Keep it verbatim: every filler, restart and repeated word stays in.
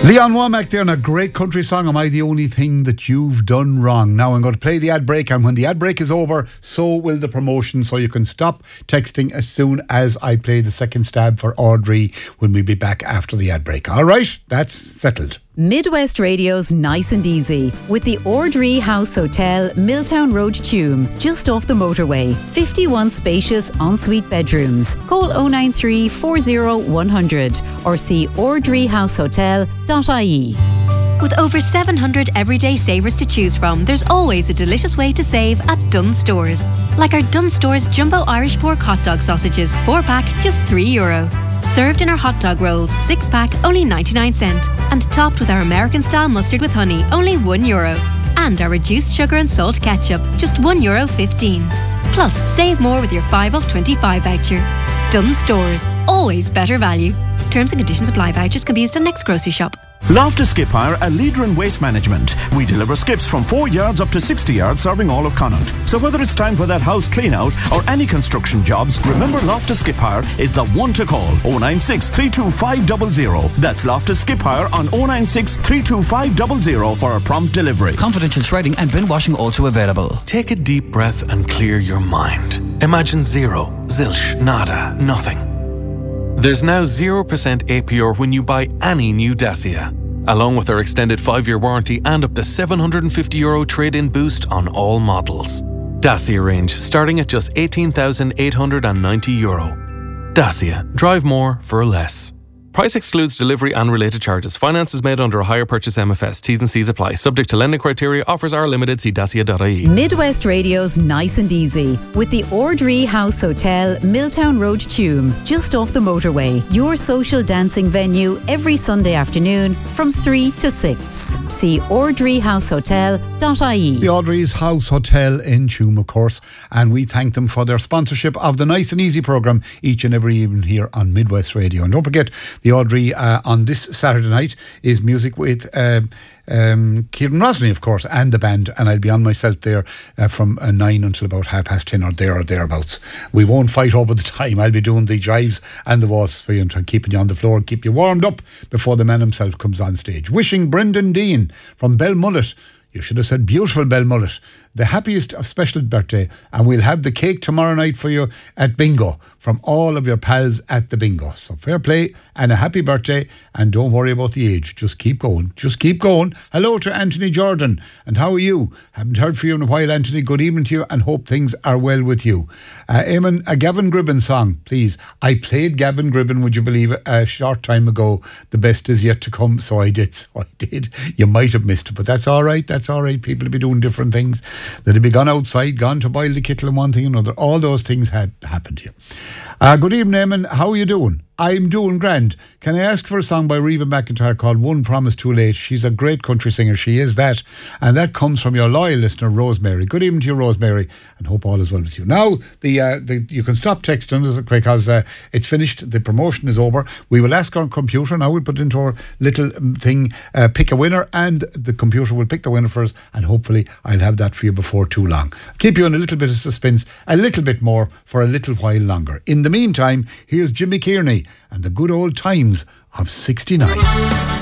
Leon Womack there, and a great country song, Am I the Only Thing That You've Done Wrong? Now I'm going to play the ad break, and when the ad break is over, so will the promotion, so you can stop texting as soon as I play the second stab for Audrey when we be back after the ad break. All right, that's settled. Midwest Radio's Nice and Easy with the Ordree House Hotel, Milltown Road, Tuam, just off the motorway. fifty-one spacious ensuite bedrooms. Call oh nine three, four oh, one hundred or see ordree house hotel dot I E. With over seven hundred everyday savers to choose from, there's always a delicious way to save at Dunnes Stores. Like our Dunnes Stores Jumbo Irish Pork Hot Dog Sausages, four pack, just three euro. Served in our hot dog rolls, six pack, only ninety-nine cent. And topped with our American style mustard with honey, only one euro. And our reduced sugar and salt ketchup, just one euro fifteen. Plus, save more with your five off twenty-five voucher. Dunnes Stores, always better value. Terms and conditions apply. Vouchers can be used on next grocery shop. Loftus Skip Hire, a leader in waste management. We deliver skips from four yards up to sixty yards, serving all of Connaught. So whether it's time for that house clean out or any construction jobs, remember Loftus Skip Hire is the one to call. oh nine six, three two five zero zero. That's Loftus Skip Hire on oh nine six, three two five zero zero for a prompt delivery. Confidential shredding and bin washing also available. Take a deep breath and clear your mind. Imagine zero, zilch, nada, nothing. There's now zero percent A P R when you buy any new Dacia, along with our extended five-year warranty and up to seven hundred fifty euro trade-in boost on all models. Dacia range starting at just eighteen thousand eight hundred ninety euro. Dacia. Drive more for less. Price excludes delivery and related charges. Finance is made under a hire purchase M F S. T's and C's apply. Subject to lending criteria. Offers are limited. See dacia dot I E. Midwest Radio's Nice and Easy with the Ordree House Hotel, Milltown Road, Tuam, just off the motorway. Your social dancing venue every Sunday afternoon from three to six. See ordree house hotel dot I E. The Audrey's House Hotel in Tuam, of course, and we thank them for their sponsorship of the Nice and Easy programme each and every evening here on Midwest Radio. And don't forget, the Audrey uh, on this Saturday night is music with uh, um, Kieran Rosny, of course, and the band, and I'll be on myself there uh, from uh, nine until about half past ten or there or thereabouts. We won't fight over the time. I'll be doing the drives and the waltz for you and keeping you on the floor, keep you warmed up before the man himself comes on stage. Wishing Brendan Dean from Belmullet, you should have said beautiful Belmullet, the happiest of special birthday, and we'll have the cake tomorrow night for you at bingo from all of your pals at the bingo. So fair play and a happy birthday, and don't worry about the age, just keep going, just keep going. Hello to Anthony Jordan, and how are you? Haven't heard from you in a while, Anthony. Good evening to you, and hope things are well with you. Uh, Eamon, a Gavin Gribben song, please. I played Gavin Gribben, would you believe it, a short time ago. The best is yet to come, so I did, so I did. You might have missed it, but that's all right, that's all right. People will be doing different things. They'll be gone outside, gone to boil the kettle and one thing and another. All those things have happened to you. Uh, good evening, Eamon. How are you doing? I'm doing grand. Can I ask for a song by Reba McEntire called One Promise Too Late? She's a great country singer. She is that. And that comes from your loyal listener, Rosemary. Good evening to you, Rosemary, and hope all is well with you. Now, the, uh, the you can stop texting because uh, it's finished. The promotion is over. We will ask our computer. Now we'll put it into our little thing, uh, pick a winner, and the computer will pick the winner for us, and hopefully I'll have that for you before too long. Keep you in a little bit of suspense, a little bit more for a little while longer. In the meantime, here's Jimmy Kearney and the good old times of sixty-nine.